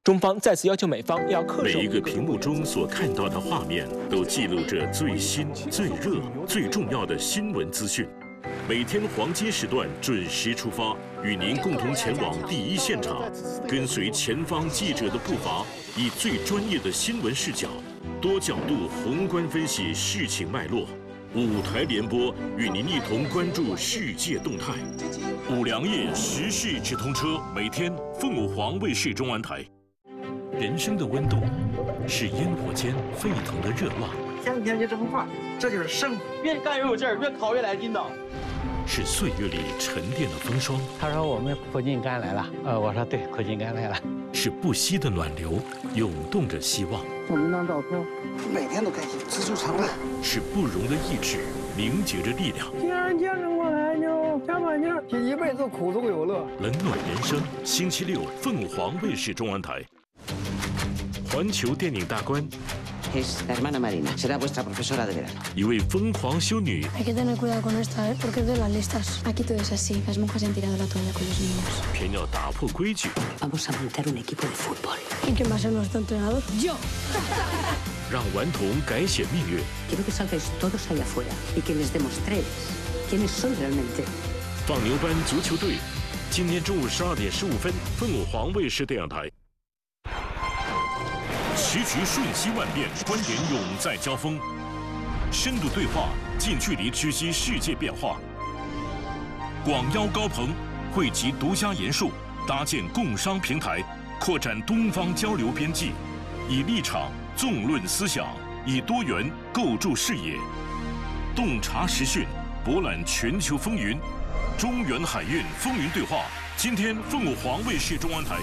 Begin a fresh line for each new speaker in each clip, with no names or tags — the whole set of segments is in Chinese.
中方再次要求美方要恪守。
每一个屏幕中所看到的画面，都记录着最新、最热、最重要的新闻资讯。每天黄金时段准时出发，与您共同前往第一现场，跟随前方记者的步伐，以最专业的新闻视角，多角度宏观分析事情脉络。5台联播与您一同关注世界动态。5粮液时事直通车，每天凤凰卫视中文台。人生的温度是烟火间沸腾的热浪，
天天就这么画，这就是生活。越干越有劲儿，越烤越来劲道。
是岁月里沉淀的风霜。
他说我们苦尽甘来了，我说对，苦尽甘来了。
是不息的暖流，涌动着希望。
我们当照片，每天都开心，知足常乐。
是不容的意志，凝结着力量。
既然见证过来就加把劲儿，这一辈子苦中有乐。
冷暖人生，星期六凤凰卫视中文台。环球电影大观。
Es la hermana Marina. Será vuestra profesora de verano.
一位疯狂修女。
Hay que tener cuidado con esta, porque es de las listas. Aquí todo es así. Las monjas han tirado la toalla con los niños.
偏要打破规矩。
Vamos a montar un equipo de fútbol.
¿Y quién va a ser nuestro entrenador? Yo.
让顽童改写命运。
Quiero que salgáis todos allá afuera y que les demostréis quiénes son realmente.
放牛班足球队，今天中午12点15分，凤凰卫视电视台。时局瞬息万变，观点永在交锋，深度对话，近距离知悉世界变化。广邀高朋，汇集独家研述，搭建共商平台，扩展东方交流边际，以立场纵论思想，以多元构筑视野，洞察时讯，博览全球风云。中原海运风云对话，今天凤凰卫视中文台。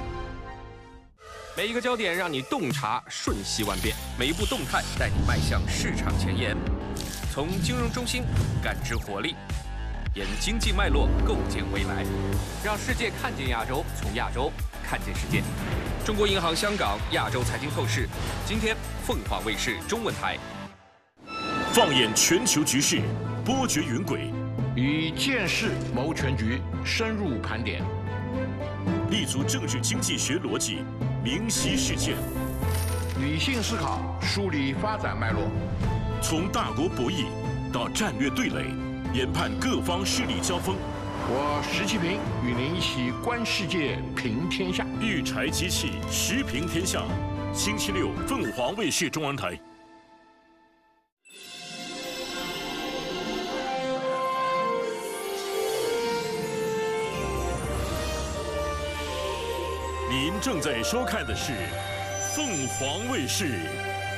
每一个焦点让你洞察瞬息万变，每一步动态带你迈向市场前沿。从金融中心感知活力，沿经济脉络构建未来，让世界看见亚洲，从亚洲看见世界。中国银行香港亚洲财经透视，今天凤凰卫视中文台。
放眼全球局势，波谲云诡，
以见识谋全局，深入盘点，
立足政治经济学逻辑。明晰事件，
理性思考，梳理发展脉络，
从大国博弈到战略对垒，研判各方势力交锋。
我石其平与您一起观世界，评天下。
育柴机器，时评天下。星期六，凤凰卫视中文台。您正在收看的是凤凰卫视